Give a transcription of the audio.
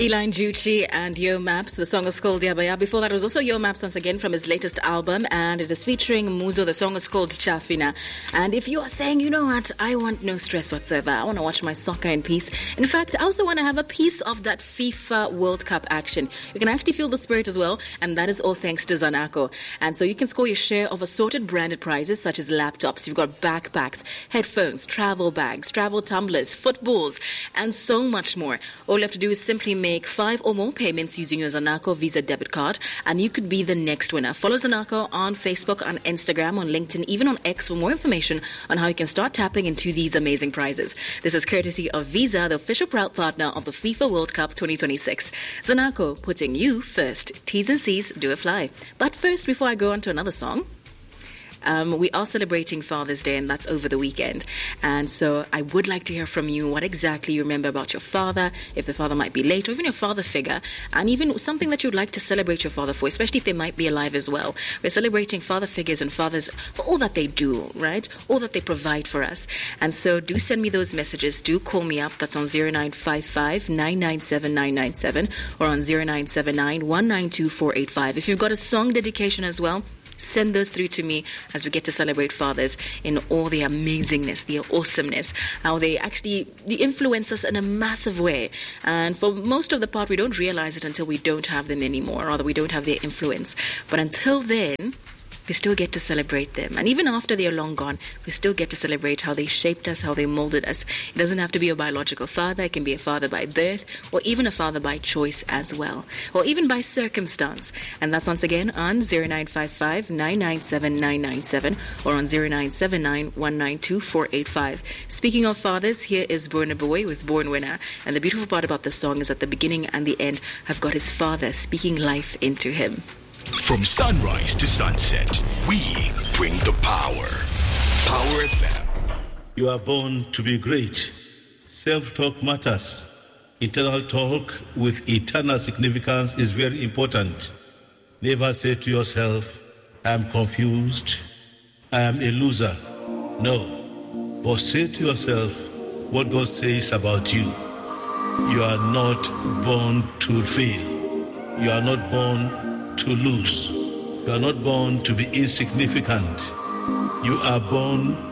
Eline Juchi and Yo Maps. The song is called Yabaya. Before that was also Yo Maps once again from his latest album, and it is featuring Muzo. The song is called Chafina. And if you are saying, you know what, I want no stress whatsoever, I want to watch my soccer in peace. In fact, I also want to have a piece of that FIFA World Cup action. You can actually feel the spirit as well, and that is all thanks to Zanaco. And so you can score your share of assorted branded prizes such as laptops. You've got backpacks, headphones, travel bags, travel tumblers, footballs, and so much more. All you have to do is simply make 5 or more payments using your Zanaco Visa debit card, and you could be the next winner. Follow Zanaco on Facebook, on Instagram, on LinkedIn, even on X for more information on how you can start tapping into these amazing prizes. This is courtesy of Visa, the official proud partner of the FIFA World Cup 2026. Zanaco, putting you first. T's and C's do apply. But first, before I go on to another song, we are celebrating Father's Day, and that's over the weekend. And so I would like to hear from you what exactly you remember about your father, if the father might be late, or even your father figure, and even something that you'd like to celebrate your father for, especially if they might be alive as well. We're celebrating father figures and fathers for all that they do, right? All that they provide for us. And so do send me those messages. Do call me up. That's on 0955 997 997 or on 0979 192 485. If you've got a song dedication as well, send those through to me as we get to celebrate fathers in all their amazingness, their awesomeness, how they actually influence us in a massive way. And for most of the part, we don't realize it until we don't have them anymore, or that we don't have their influence. But until then, we still get to celebrate them. And even after they are long gone, we still get to celebrate how they shaped us, how they molded us. It doesn't have to be a biological father. It can be a father by birth, or even a father by choice as well, or even by circumstance. And that's once again on 0955 997 997 or on 0979 192 485. Speaking of fathers, here is Burna Boy with Born Winner. And the beautiful part about the song is that the beginning and the end have got his father speaking life into him. From sunrise to sunset, we bring the power. Power FM. You are born to be great. Self-talk matters. Internal talk with eternal significance is very important. Never say to yourself, I am confused, I am a loser. No. But say to yourself what God says about you. You are not born to fail. You are not born to lose. You are not born to be insignificant. You are born